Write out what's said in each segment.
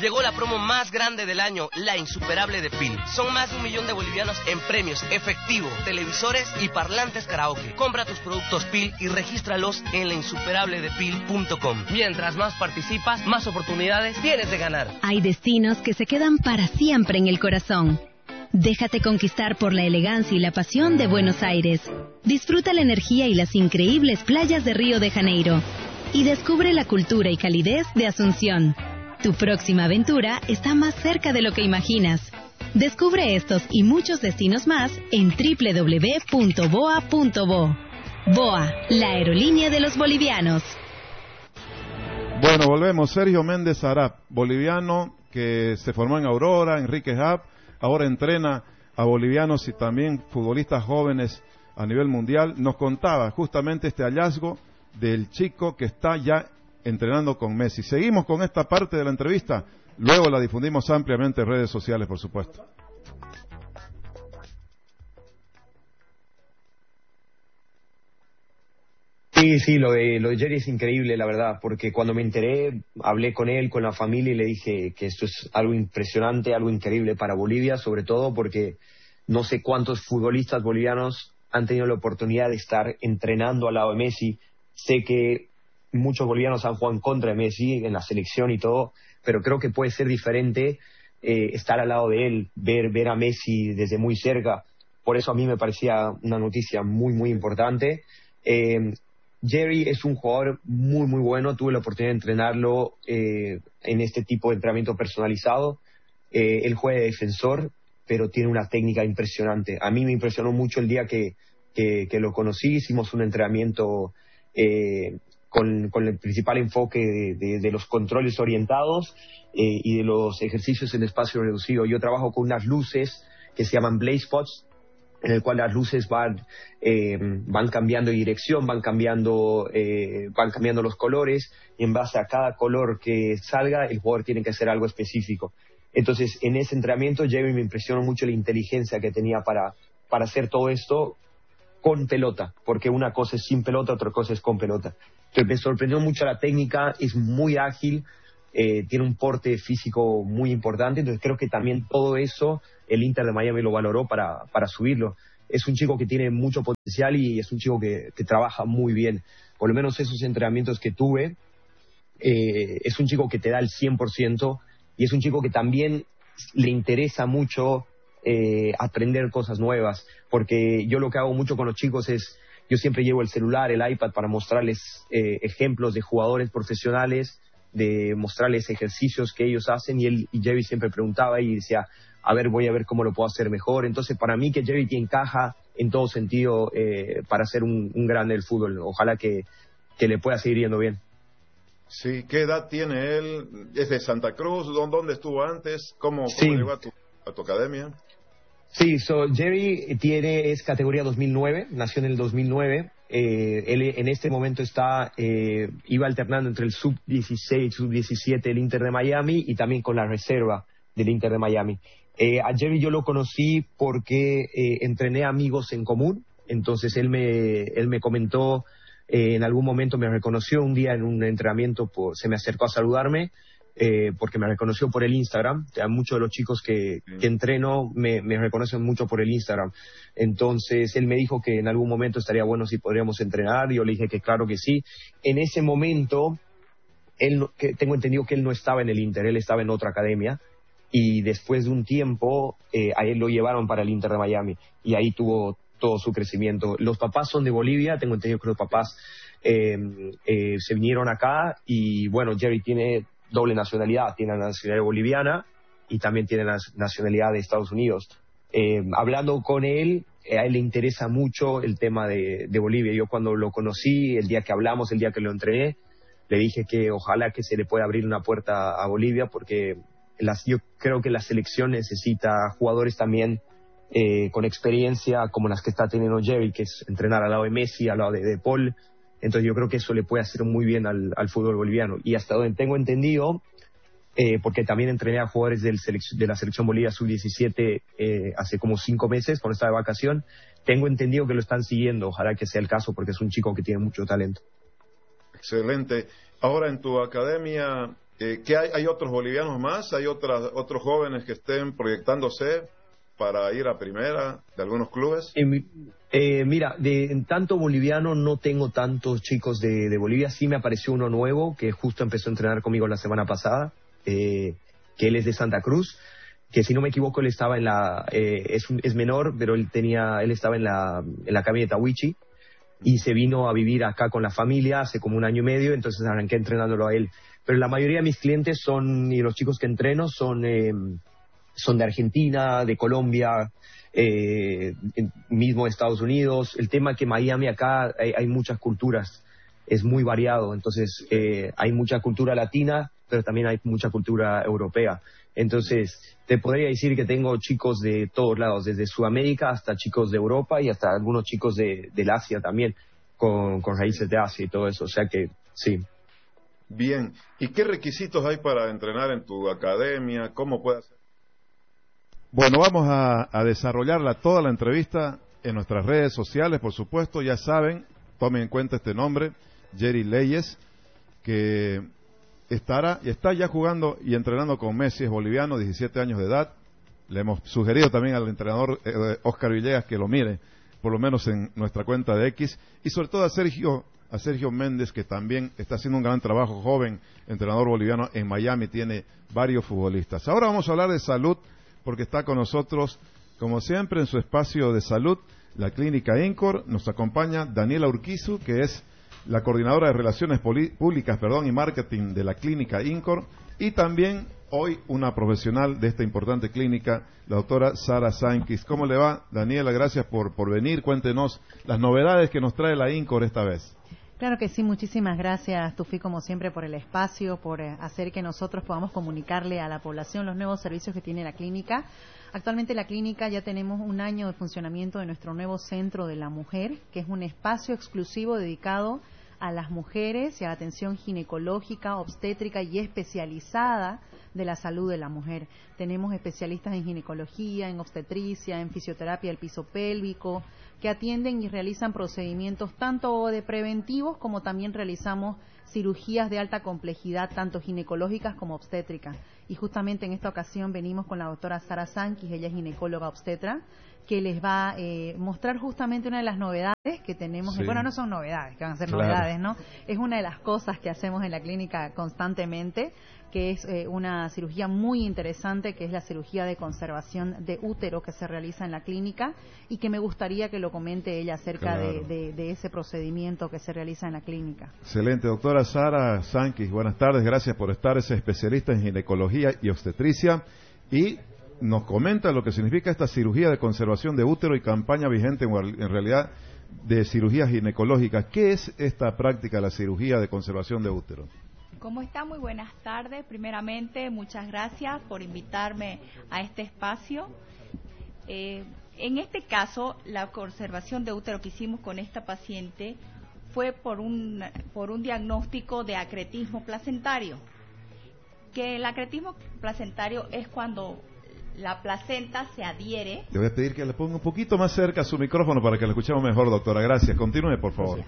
Llegó la promo más grande del año, la insuperable de PIL. Son más de 1 millón de bolivianos en premios, efectivo, televisores y parlantes karaoke. Compra tus productos PIL y regístralos en lainsuperabledepil.com. Mientras más participas, más oportunidades tienes de ganar. Hay destinos que se quedan para siempre en el corazón. Déjate conquistar por la elegancia y la pasión de Buenos Aires. Disfruta la energía y las increíbles playas de Río de Janeiro. Y descubre la cultura y calidez de Asunción. Tu próxima aventura está más cerca de lo que imaginas. Descubre estos y muchos destinos más en www.boa.bo. BOA, la aerolínea de los bolivianos. Bueno, volvemos. Sergio Méndez Arap, boliviano que se formó en Aurora, Enrique Hub, ahora entrena a bolivianos y también futbolistas jóvenes a nivel mundial. Nos contaba justamente este hallazgo del chico que está ya entrenando con Messi. Seguimos con esta parte de la entrevista, luego la difundimos ampliamente en redes sociales, por supuesto. Sí, lo de Jerry es increíble, la verdad, porque cuando me enteré, hablé con él, con la familia y le dije que esto es algo impresionante, algo increíble para Bolivia, sobre todo porque no sé cuántos futbolistas bolivianos han tenido la oportunidad de estar entrenando al lado de Messi. Sé que muchos bolivianos han jugado en contra de Messi en la selección y todo, pero creo que puede ser diferente estar al lado de él, ver a Messi desde muy cerca. Por eso a mí me parecía una noticia muy, muy importante. Jerry es un jugador muy, muy bueno. Tuve la oportunidad de entrenarlo en este tipo de entrenamiento personalizado. Él juega de defensor, pero tiene una técnica impresionante. A mí me impresionó mucho el día que lo conocí. Hicimos un entrenamiento con el principal enfoque de los controles orientados y de los ejercicios en espacio reducido. Yo trabajo con unas luces que se llaman Blaze Spots, en el cual las luces van cambiando de dirección, van cambiando los colores, y en base a cada color que salga, el jugador tiene que hacer algo específico. Entonces, en ese entrenamiento, Jerry me impresionó mucho la inteligencia que tenía para hacer todo esto con pelota, porque una cosa es sin pelota, otra cosa es con pelota. Entonces, me sorprendió mucho la técnica, es muy ágil, tiene un porte físico muy importante. Entonces creo que también todo eso el Inter de Miami lo valoró para subirlo. Es un chico que tiene mucho potencial y es un chico que trabaja muy bien. Por lo menos esos entrenamientos que tuve, es un chico que te da el 100% y es un chico que también le interesa mucho aprender cosas nuevas, porque yo lo que hago mucho con los chicos es, yo siempre llevo el celular, el iPad para mostrarles ejemplos de jugadores profesionales, de mostrarles ejercicios que ellos hacen, y Jerry siempre preguntaba y decía, a ver, voy a ver cómo lo puedo hacer mejor. Entonces, para mí que Jerry encaja en todo sentido para ser un grande del fútbol. Ojalá que le pueda seguir yendo bien. Sí, ¿qué edad tiene él? ¿Es de Santa Cruz? ¿Dónde estuvo antes? ¿Cómo llegó a tu academia? Sí, Jerry es categoría 2009, nació en el 2009. Él en este momento iba alternando entre el sub-16 y sub-17 del Inter de Miami y también con la reserva del Inter de Miami. A Jerry yo lo conocí porque entrené amigos en común. Entonces él me comentó, en algún momento me reconoció un día en un entrenamiento, se me acercó a saludarme, porque me reconoció por el Instagram. Muchos de los chicos que entreno me reconocen mucho por el Instagram. Entonces él me dijo que en algún momento estaría bueno si podríamos entrenar. Yo le dije que claro que sí. En ese momento tengo entendido que él no estaba en el Inter, él estaba en otra academia, y después de un tiempo a él lo llevaron para el Inter de Miami y ahí tuvo todo su crecimiento. Los papás son de Bolivia, tengo entendido que los papás se vinieron acá, y bueno, Jerry tiene doble nacionalidad, tiene la nacionalidad boliviana y también tiene la nacionalidad de Estados Unidos. Hablando con él, a él le interesa mucho el tema de Bolivia. Yo cuando lo conocí, el día que hablamos, el día que lo entrené, le dije que ojalá que se le pueda abrir una puerta a Bolivia, porque yo creo que la selección necesita jugadores también con experiencia como las que está teniendo Jerry, que es entrenar al lado de Messi, al lado de Paul. Entonces yo creo que eso le puede hacer muy bien al fútbol boliviano. Y hasta donde tengo entendido, porque también entrené a jugadores de la selección Bolivia sub-17 hace como 5 meses cuando estaba de vacación, tengo entendido que lo están siguiendo. Ojalá que sea el caso, porque es un chico que tiene mucho talento. Excelente. Ahora, en tu academia, ¿Qué hay otros bolivianos más? ¿Hay otros jóvenes que estén proyectándose para ir a primera de algunos clubes? Mira, en tanto boliviano no tengo tantos chicos de Bolivia. Sí me apareció uno nuevo que justo empezó a entrenar conmigo la semana pasada, que él es de Santa Cruz, que si no me equivoco él estaba en la... es menor, pero él estaba en la academia de Tawichi y se vino a vivir acá con la familia hace como 1 año y medio, entonces arranqué entrenándolo a él. Pero la mayoría de mis clientes y los chicos que entreno son de Argentina, de Colombia, mismo de Estados Unidos. El tema que Miami acá hay muchas culturas, es muy variado, entonces hay mucha cultura latina, pero también hay mucha cultura europea. Entonces te podría decir que tengo chicos de todos lados, desde Sudamérica hasta chicos de Europa y hasta algunos chicos del Asia también, con raíces de Asia y todo eso, o sea que sí. Bien, ¿y qué requisitos hay para entrenar en tu academia? ¿Cómo puede hacer? Bueno, vamos a desarrollarla toda la entrevista en nuestras redes sociales, por supuesto. Ya saben, tomen en cuenta este nombre, Jerry Leyes, que está ya jugando y entrenando con Messi, es boliviano, 17 años de edad. Le hemos sugerido también al entrenador Oscar Villegas que lo mire, por lo menos en nuestra cuenta de X, y sobre todo a Sergio Méndez, que también está haciendo un gran trabajo, joven entrenador boliviano en Miami, tiene varios futbolistas. Ahora vamos a hablar de salud, porque está con nosotros, como siempre, en su espacio de salud, la Clínica INCOR. Nos acompaña Daniela Urquizu, que es la coordinadora de Relaciones Públicas y Marketing de la Clínica INCOR, y también hoy una profesional de esta importante clínica, la doctora Sara Sánchez. ¿Cómo le va, Daniela? Gracias por venir. Cuéntenos las novedades que nos trae la INCOR esta vez. Claro que sí, muchísimas gracias, Tufi, como siempre, por el espacio, por hacer que nosotros podamos comunicarle a la población los nuevos servicios que tiene la clínica. Actualmente la clínica ya tenemos 1 año de funcionamiento de nuestro nuevo Centro de la Mujer, que es un espacio exclusivo dedicado a las mujeres y a la atención ginecológica, obstétrica y especializada de la salud de la mujer. Tenemos especialistas en ginecología, en obstetricia, en fisioterapia del piso pélvico, que atienden y realizan procedimientos tanto de preventivos como también realizamos cirugías de alta complejidad, tanto ginecológicas como obstétricas. Y justamente en esta ocasión venimos con la doctora Sara Sánchez, ella es ginecóloga obstetra, que les va a mostrar justamente una de las novedades que tenemos. Sí. Bueno, no son novedades, que van a ser novedades, ¿no? Es una de las cosas que hacemos en la clínica constantemente, que es una cirugía muy interesante, que es la cirugía de conservación de útero que se realiza en la clínica, y que me gustaría que lo comente ella acerca de ese procedimiento que se realiza en la clínica. Excelente. Doctora Sara Sánchez, buenas tardes, gracias por estar, es especialista en ginecología y obstetricia, y nos comenta lo que significa esta cirugía de conservación de útero y campaña vigente en realidad de cirugía ginecológica. ¿Qué es esta práctica, la cirugía de conservación de útero? ¿Cómo está? Muy buenas tardes. Primeramente, muchas gracias por invitarme a este espacio. En este caso, la conservación de útero que hicimos con esta paciente fue por un diagnóstico de acretismo placentario. Que el acretismo placentario es cuando la placenta se adhiere. Le voy a pedir que le ponga un poquito más cerca a su micrófono para que lo escuchemos mejor, doctora. Gracias. Continúe, por favor.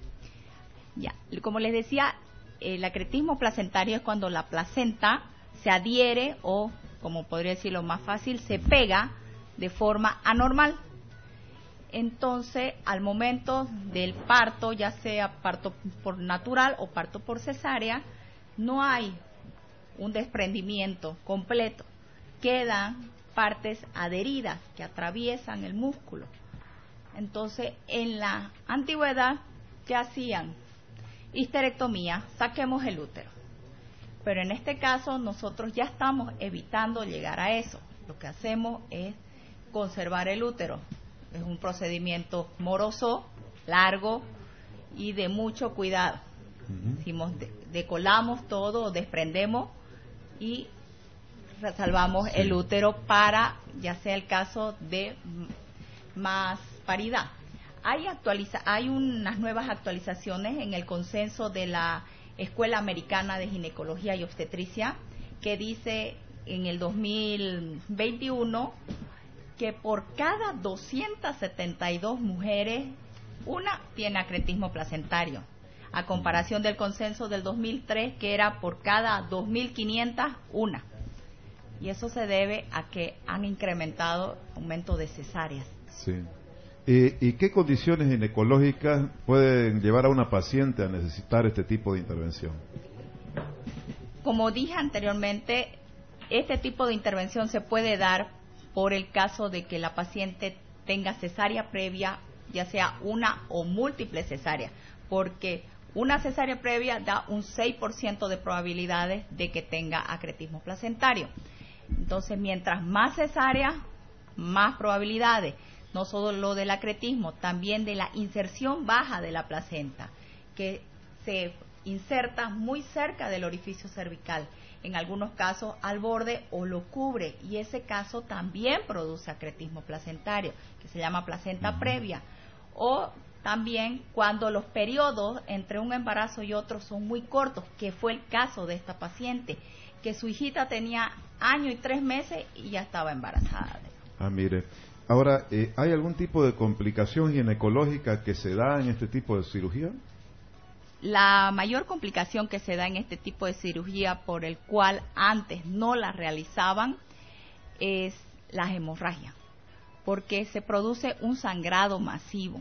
Ya. Como les decía, el acretismo placentario es cuando la placenta se adhiere o, como podría decirlo más fácil, se pega de forma anormal. Entonces, al momento del parto, ya sea parto por natural o parto por cesárea, no hay un desprendimiento completo. Quedan partes adheridas que atraviesan el músculo. Entonces, en la antigüedad, ¿qué hacían? Histerectomía, saquemos el útero. Pero en este caso, nosotros ya estamos evitando llegar a eso. Lo que hacemos es conservar el útero. Es un procedimiento moroso, largo y de mucho cuidado. Decimos, decolamos todo, desprendemos y salvamos el útero para, ya sea el caso de más paridad. Hay unas nuevas actualizaciones en el consenso de la Escuela Americana de Ginecología y Obstetricia, que dice en el 2021 que por cada 272 mujeres, una tiene acretismo placentario. a comparación del consenso del 2003, que era por cada 2.500, una. Y eso se debe a que han incrementado el aumento de cesáreas. Sí. ¿Y qué condiciones ginecológicas pueden llevar a una paciente a necesitar este tipo de intervención? Como dije anteriormente, este tipo de intervención se puede dar por el caso de que la paciente tenga cesárea previa, ya sea una o múltiples cesáreas, porque una cesárea previa da un 6% de probabilidades de que tenga acretismo placentario. Entonces, mientras más cesáreas, más probabilidades, no solo lo del acretismo, también de la inserción baja de la placenta, que se inserta muy cerca del orificio cervical, en algunos casos al borde o lo cubre, y ese caso también produce acretismo placentario, que se llama placenta previa. O también cuando los periodos entre un embarazo y otro son muy cortos, que fue el caso de esta paciente, que su hijita tenía 1 año y 3 meses y ya estaba embarazada. Mire, ahora, ¿hay algún tipo de complicación ginecológica que se da en este tipo de cirugía? La mayor complicación que se da en este tipo de cirugía, por el cual antes no la realizaban, es la hemorragia, porque se produce un sangrado masivo.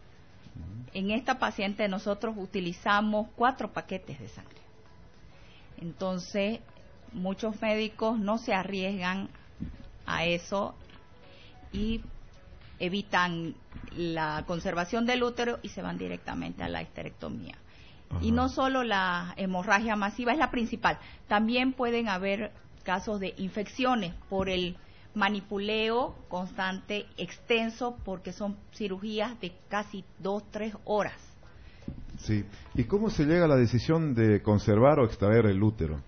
En esta paciente nosotros utilizamos 4 paquetes de sangre. Entonces, muchos médicos no se arriesgan a eso y evitan la conservación del útero y se van directamente a la histerectomía. Ajá. Y no solo la hemorragia masiva es la principal, también pueden haber casos de infecciones por el manipuleo constante, extenso, porque son cirugías de casi 2-3 horas. Sí. ¿Y cómo se llega a la decisión de conservar o extraer el útero?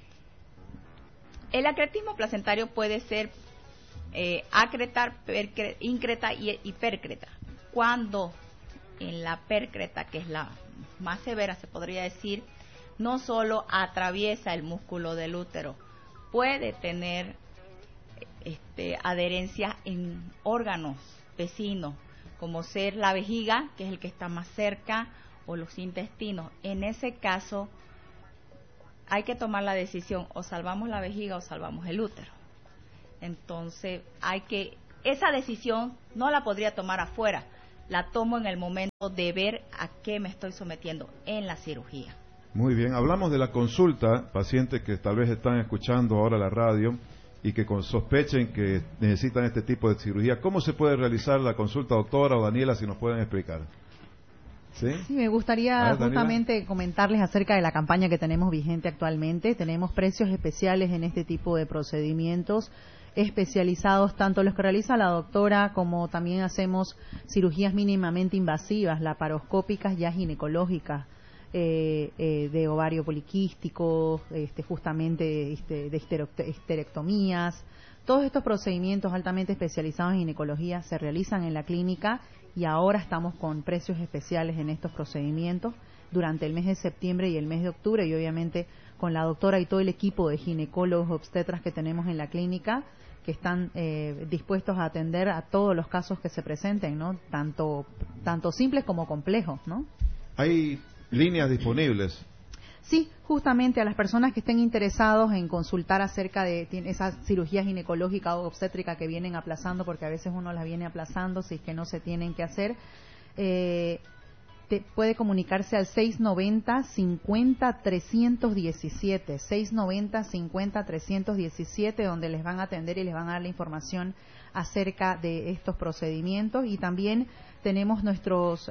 El acretismo placentario puede ser acretar, increta y hipercreta. Cuando en la percreta, que es la más severa, se podría decir, no solo atraviesa el músculo del útero, puede tener adherencia en órganos vecinos, como ser la vejiga, que es el que está más cerca, o los intestinos. En ese caso hay que tomar la decisión, o salvamos la vejiga o salvamos el útero. Entonces esa decisión no la podría tomar afuera, la tomo en el momento de ver a qué me estoy sometiendo en la cirugía. Muy bien, hablamos de la consulta, pacientes que tal vez están escuchando ahora la radio y que sospechen que necesitan este tipo de cirugía. ¿Cómo se puede realizar la consulta, doctora o Daniela, si nos pueden explicar? Sí, me gustaría justamente comentarles acerca de la campaña que tenemos vigente actualmente. Tenemos precios especiales en este tipo de procedimientos especializados, tanto los que realiza la doctora como también hacemos cirugías mínimamente invasivas, laparoscópicas ya ginecológicas, de ovario poliquístico, justamente de histerectomías. Todos estos procedimientos altamente especializados en ginecología se realizan en la clínica y ahora estamos con precios especiales en estos procedimientos durante el mes de septiembre y el mes de octubre, y obviamente con la doctora y todo el equipo de ginecólogos obstetras que tenemos en la clínica, que están dispuestos a atender a todos los casos que se presenten, ¿no? Tanto simples como complejos, ¿no? Hay líneas disponibles. Sí, justamente a las personas que estén interesados en consultar acerca de esas cirugías ginecológicas o obstétricas que vienen aplazando, porque a veces uno las viene aplazando si es que no se tienen que hacer, puede comunicarse al 690-50-317, 690-50-317, donde les van a atender y les van a dar la información acerca de estos procedimientos. Y también tenemos nuestros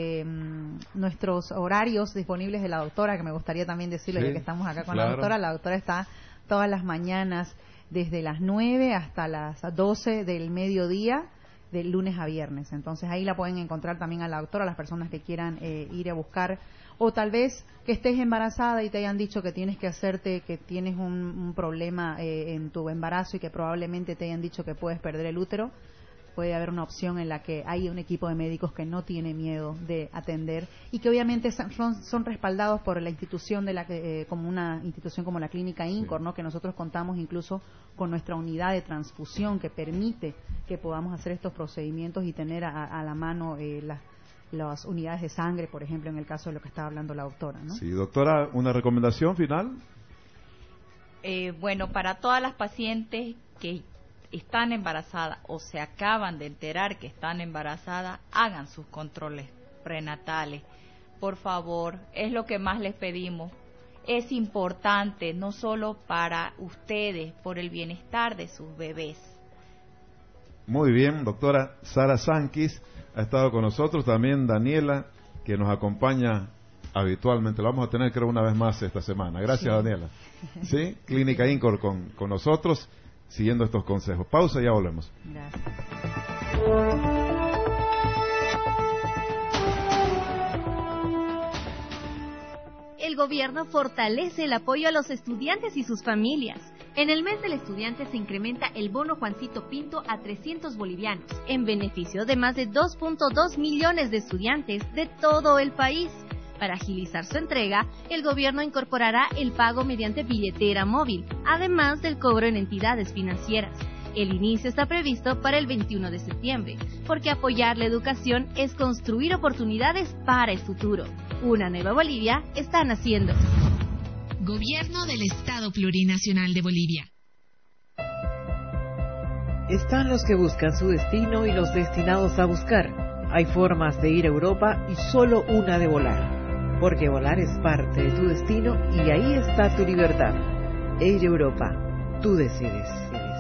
horarios disponibles de la doctora, que me gustaría también decirles, ya que estamos acá con la doctora. La doctora está todas las mañanas desde las 9 hasta las 12 del mediodía, de lunes a viernes. Entonces ahí la pueden encontrar también a la doctora, las personas que quieran ir a buscar, o tal vez que estés embarazada y te hayan dicho que tienes que hacerte, que tienes un problema en tu embarazo y que probablemente te hayan dicho que puedes perder el útero. Puede haber una opción en la que hay un equipo de médicos que no tiene miedo de atender y que obviamente son respaldados por la institución como una institución como la Clínica INCOR, ¿no? Que nosotros contamos incluso con nuestra unidad de transfusión que permite que podamos hacer estos procedimientos y tener a la mano las unidades de sangre, por ejemplo, en el caso de lo que estaba hablando la doctora, ¿no? Sí, doctora, ¿una recomendación final? Bueno, para todas las pacientes que están embarazadas o se acaban de enterar que están embarazadas, hagan sus controles prenatales. Por favor, es lo que más les pedimos. Es importante, no solo para ustedes, por el bienestar de sus bebés. Muy bien, doctora Sara Sankis ha estado con nosotros, también Daniela, que nos acompaña habitualmente. Lo vamos a tener, creo, una vez más esta semana. Gracias, sí. Daniela. ¿Sí? Clínica Incor con nosotros, siguiendo estos consejos. Pausa y ya volvemos. Gracias. El gobierno fortalece el apoyo a los estudiantes y sus familias. En el mes del estudiante se incrementa el bono Juancito Pinto a 300 bolivianos, en beneficio de más de 2.2 millones de estudiantes de todo el país. Para agilizar su entrega, el gobierno incorporará el pago mediante billetera móvil, además del cobro en entidades financieras. El inicio está previsto para el 21 de septiembre, porque apoyar la educación es construir oportunidades para el futuro. Una nueva Bolivia está naciendo. Gobierno del Estado Plurinacional de Bolivia. Están los que buscan su destino y los destinados a buscar. Hay formas de ir a Europa y solo una de volar. Porque volar es parte de tu destino y ahí está tu libertad. Air Europa, tú decides.